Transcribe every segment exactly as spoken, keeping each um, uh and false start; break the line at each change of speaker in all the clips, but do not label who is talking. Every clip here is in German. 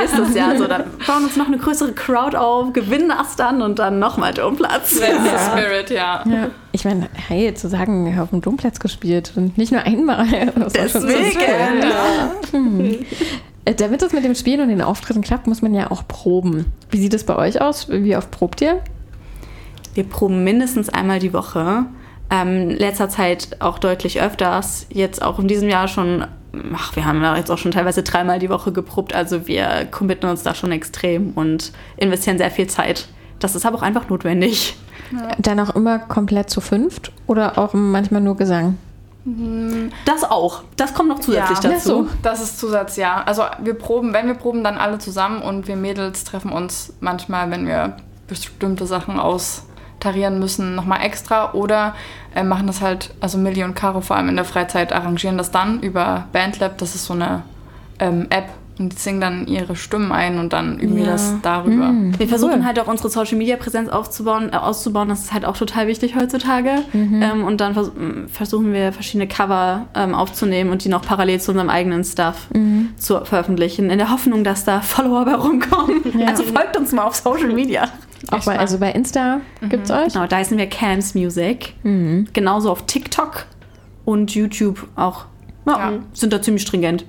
nächstes Jahr. So, dann bauen uns noch eine größere Crowd auf, gewinnen das dann und dann nochmal Domplatz.
That's the spirit, ja.
ja. Ich meine, hey, zu sagen, ich habe auf dem Domplatz gespielt und nicht nur einmal.
Deswegen.
Ja. Hm. Damit das mit dem Spielen und den Auftritten klappt, muss man ja auch proben. Wie sieht es bei euch aus? Wie oft probt ihr?
Wir proben mindestens einmal die Woche. Ähm, letzter Zeit auch deutlich öfters. Jetzt auch in diesem Jahr schon, ach, wir haben ja jetzt auch schon teilweise dreimal die Woche geprobt. Also wir committen uns da schon extrem und investieren sehr viel Zeit. Das ist aber auch einfach notwendig.
Ja. Dann auch immer komplett zu fünft oder auch manchmal nur Gesang?
Das auch. Das kommt noch zusätzlich
ja,
dazu.
Das ist Zusatz, ja. Also wir proben, wenn wir proben, dann alle zusammen und wir Mädels treffen uns manchmal, wenn wir bestimmte Sachen austarieren müssen, nochmal extra oder äh, machen das halt, also Millie und Caro vor allem in der Freizeit arrangieren das dann über Bandlab, das ist so eine ähm, App. Und die singen dann ihre Stimmen ein und dann üben
ja.
wir das darüber.
Mhm. Wir versuchen cool. halt auch unsere Social-Media-Präsenz aufzubauen, äh, auszubauen. Das ist halt auch total wichtig heutzutage. Mhm. Ähm, und dann vers- versuchen wir, verschiedene Cover ähm, aufzunehmen und die noch parallel zu unserem eigenen Stuff mhm. zu veröffentlichen, in der Hoffnung, dass da Follower bei rumkommen. Ja. Also folgt uns mal auf Social Media.
Auch bei, also bei Insta mhm. gibt's euch?
Genau, da heißen wir Cams Music. Mhm. Genauso auf TikTok und YouTube auch. Ja, ja. Sind da ziemlich stringent.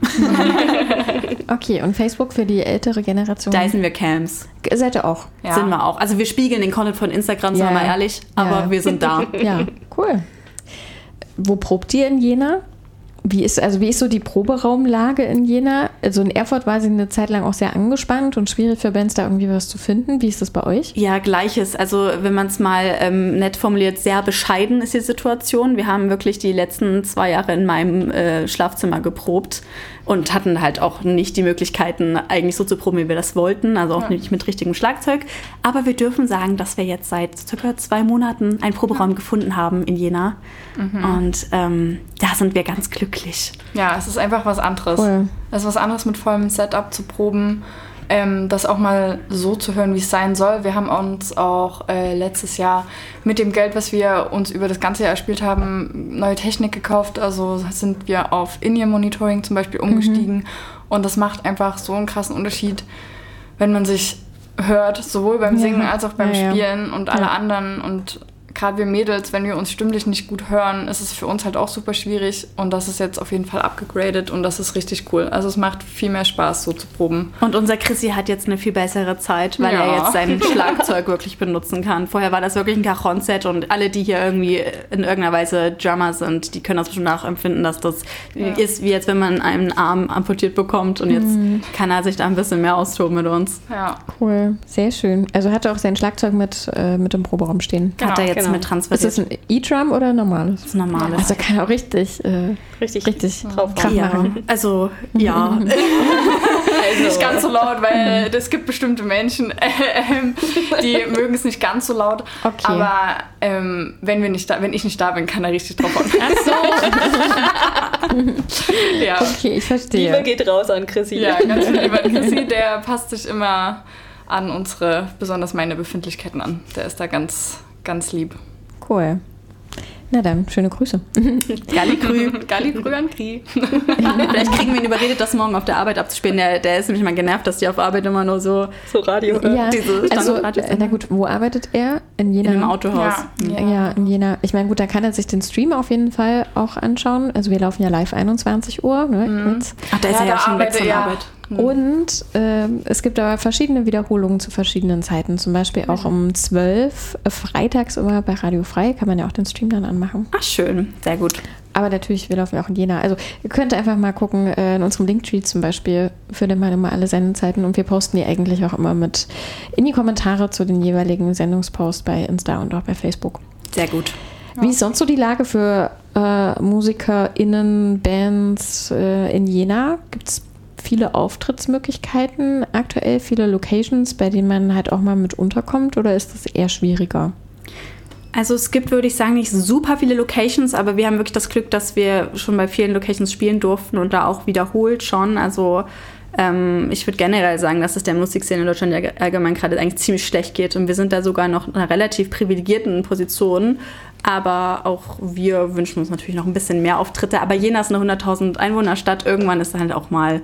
Okay, und Facebook für die ältere Generation?
Da sind wir Cams.
Seid ihr auch?
Ja. Sind wir auch. Also wir spiegeln den Content von Instagram, sind wir mal ehrlich, aber ja. wir sind da.
Ja, cool. Wo probt ihr in Jena? Wie ist, also wie ist so die Proberaumlage in Jena? Also in Erfurt war sie eine Zeit lang auch sehr angespannt und schwierig für Bands da irgendwie was zu finden. Wie ist das bei euch?
Ja, Gleiches. Also wenn man es mal ähm, nett formuliert, sehr bescheiden ist die Situation. Wir haben wirklich die letzten zwei Jahre in meinem äh, Schlafzimmer geprobt und hatten halt auch nicht die Möglichkeiten, eigentlich so zu proben, wie wir das wollten. Also auch ja. nicht mit richtigem Schlagzeug. Aber wir dürfen sagen, dass wir jetzt seit circa zwei Monaten einen Proberaum ja. gefunden haben in Jena. Mhm. Und ähm, da sind wir ganz glücklich.
Ja, es ist einfach was anderes.
Cool.
Es ist was anderes, mit vollem Setup zu proben, ähm, das auch mal so zu hören, wie es sein soll. Wir haben uns auch äh, letztes Jahr mit dem Geld, was wir uns über das ganze Jahr erspielt haben, neue Technik gekauft. Also sind wir auf In-Ear-Monitoring zum Beispiel umgestiegen. Mhm. Und das macht einfach so einen krassen Unterschied, wenn man sich hört, sowohl beim Singen ja. als auch beim ja, Spielen ja. und alle ja. anderen. Und gerade wir Mädels, wenn wir uns stimmlich nicht gut hören, ist es für uns halt auch super schwierig und das ist jetzt auf jeden Fall abgegradet und das ist richtig cool. Also es macht viel mehr Spaß, so zu proben.
Und unser Chrissy hat jetzt eine viel bessere Zeit, weil ja. er jetzt sein Schlagzeug wirklich benutzen kann. Vorher war das wirklich ein Cajon-Set und alle, die hier irgendwie in irgendeiner Weise Drummer sind, die können das bestimmt nachempfinden, dass das ja. ist, wie jetzt, wenn man einen Arm amputiert bekommt und jetzt mhm. kann er sich da ein bisschen mehr austoben mit uns.
Ja.
Cool, sehr schön. Also hat er auch sein Schlagzeug mit, äh, mit im Proberaum stehen?
Genau. Hat er jetzt genau. mit transferiert.
Ist das ein E-Drum oder ein normales?
Das ist ein normales.
Also kann er auch richtig, äh,
richtig,
richtig
drauf Kraft ja. machen. Also, ja.
Also. Nicht ganz so laut, weil es gibt bestimmte Menschen, äh, die mögen es nicht ganz so laut.
Okay.
Aber ähm, wenn, wir nicht da, wenn ich nicht da bin, kann er richtig drauf hauen.
Ach so.
Ja.
Okay, ich verstehe.
Liebe geht raus an Chrissy.
Ja, ganz viel lieber an Chrissy. Der passt sich immer an unsere, besonders meine Befindlichkeiten an. Der ist da ganz, ganz lieb.
Cool. Na dann, schöne Grüße.
Galligrü.
Galligrü an Kri.
Vielleicht kriegen wir ihn überredet, das morgen auf der Arbeit abzuspielen. Der, der ist nämlich mal genervt, dass die auf Arbeit immer nur so, so Radio
ja, diese also, na gut, wo arbeitet er? In Jena?
In einem Autohaus.
Ja, ja. ja in Jena. Ich meine, gut, da kann er sich den Stream auf jeden Fall auch anschauen. Also wir laufen ja live einundzwanzig Uhr. Ne,
mhm. Ach, da ist ja, er ja schon weg von der Arbeit.
Und äh, es gibt aber verschiedene Wiederholungen zu verschiedenen Zeiten. Zum Beispiel auch um zwölf, äh, freitags immer bei Radio Frei. Kann man ja auch den Stream dann anmachen.
Ach, schön. Sehr gut.
Aber natürlich, wir laufen auch in Jena. Also ihr könnt einfach mal gucken, äh, in unserem Linktree zum Beispiel findet man immer alle Sendezeiten. Und wir posten die eigentlich auch immer mit in die Kommentare zu den jeweiligen Sendungsposts bei Insta und auch bei Facebook.
Sehr gut.
Wie ist sonst so die Lage für äh, MusikerInnen, Bands äh, in Jena? Gibt es viele Auftrittsmöglichkeiten aktuell, viele Locations, bei denen man halt auch mal mit unterkommt, oder ist das eher schwieriger?
Also es gibt, würde ich sagen, nicht super viele Locations, aber wir haben wirklich das Glück, dass wir schon bei vielen Locations spielen durften und da auch wiederholt schon. Also ähm, ich würde generell sagen, dass es der Musikszene in Deutschland ja allgemein gerade eigentlich ziemlich schlecht geht und wir sind da sogar noch in einer relativ privilegierten Position. Aber auch wir wünschen uns natürlich noch ein bisschen mehr Auftritte. Aber Jena ist eine hunderttausend Einwohnerstadt. Irgendwann ist halt auch mal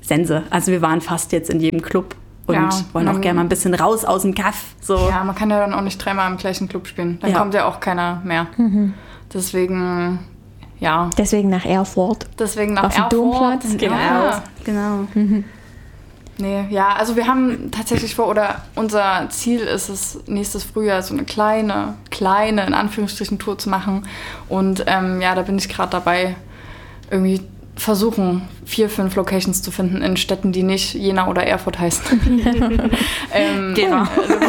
Sense. Also wir waren fast jetzt in jedem Club und
Ja,
wollen auch
man-
gerne mal ein bisschen raus aus dem Kaff. So.
Ja, man kann ja dann auch nicht dreimal im gleichen Club spielen. Dann
Ja.
kommt ja auch keiner mehr. Deswegen, ja.
Deswegen nach Erfurt.
Deswegen nach
Auf dem
Erfurt.
Domplatz?
Genau.
Ja, genau.
Nee, ja, also wir haben tatsächlich vor, oder unser Ziel ist es, nächstes Frühjahr so eine kleine, kleine, in Anführungsstrichen, Tour zu machen. Und ähm, ja, da bin ich gerade dabei, irgendwie versuchen, vier, fünf Locations zu finden in Städten, die nicht Jena oder Erfurt heißen. ähm,
Genau.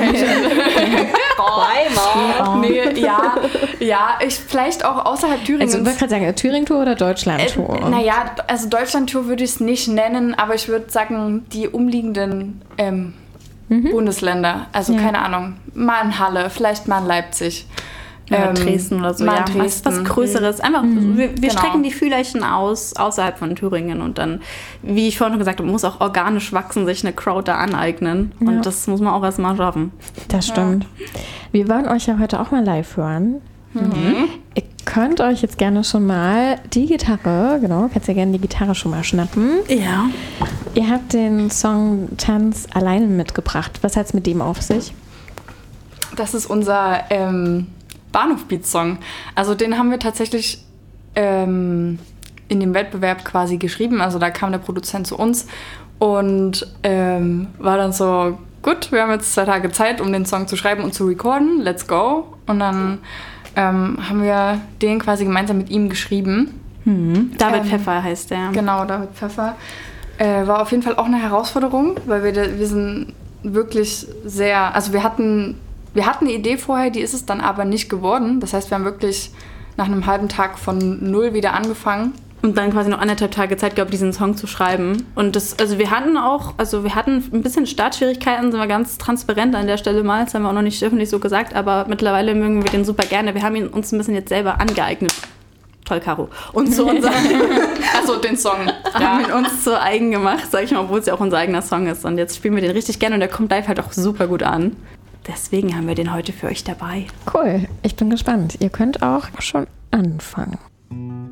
Weimar. Nee, ja, ja, ich vielleicht auch außerhalb Thüringens.
Also ich wollte gerade sagen, Thüringen-Tour oder Deutschland-Tour?
Äh, naja, also Deutschland-Tour würde ich es nicht nennen, aber ich würde sagen, die umliegenden ähm, Bundesländer. Also
Ja.
keine Ahnung, mal in Halle, vielleicht mal in Leipzig.
Ja,
Ähm,
Dresden oder so,
mal
ja.
in
Was, was
Dresden.
Größeres. Einfach, wir, wir
Genau.
strecken die Fühlerchen aus, außerhalb von Thüringen und dann, wie ich vorhin schon gesagt habe, man muss auch organisch wachsen, sich eine Crowd da aneignen.
Ja.
Und das muss man auch erstmal schaffen.
Das stimmt. Wir wollen euch ja heute auch mal live hören. Ihr könnt euch jetzt gerne schon mal die Gitarre, genau, kannst ja gerne die Gitarre schon mal schnappen.
Ja.
Ihr habt den Song Tanz alleine mitgebracht. Was hat's mit dem auf sich?
Das ist unser ähm, Bahnhof-Beat-Song. Also den haben wir tatsächlich ähm, in dem Wettbewerb quasi geschrieben. Also da kam der Produzent zu uns und ähm, war dann so, gut, wir haben jetzt zwei Tage Zeit, um den Song zu schreiben und zu recorden. Let's go. Und dann ähm, haben wir den quasi gemeinsam mit ihm geschrieben.
David
Ähm,
Pfeffer heißt der.
Genau, David Pfeffer. Äh, war auf jeden Fall auch eine Herausforderung, weil wir, da- wir sind wirklich sehr, also wir hatten, wir hatten eine Idee vorher, die ist es dann aber nicht geworden. Das heißt, wir haben wirklich nach einem halben Tag von null wieder angefangen.
Und dann quasi noch anderthalb Tage Zeit gehabt, diesen Song zu schreiben. Und das, also wir hatten auch, also wir hatten ein bisschen Startschwierigkeiten, sind wir ganz transparent an der Stelle mal. Das haben wir auch noch nicht öffentlich so gesagt, aber mittlerweile mögen wir den super gerne. Wir haben ihn uns ein bisschen jetzt selber angeeignet. Toll, Caro. Und zu unserem
Also den Song.
haben ihn uns zu eigen gemacht, sag ich mal, obwohl es ja auch unser eigener Song ist. Und jetzt spielen wir den richtig gerne und der kommt live halt auch super gut an. Deswegen haben wir den heute für euch dabei.
Cool, ich bin gespannt. Ihr könnt auch schon anfangen.